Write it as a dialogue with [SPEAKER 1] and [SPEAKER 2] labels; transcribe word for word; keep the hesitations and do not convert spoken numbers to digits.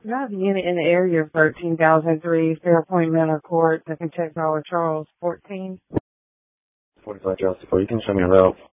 [SPEAKER 1] Do I have a unit in the area of thirteen thousand three, Fairpoint Manor Court, that can check Dollar Charles, fourteen?
[SPEAKER 2] forty-five Chelsea, you can show me a route.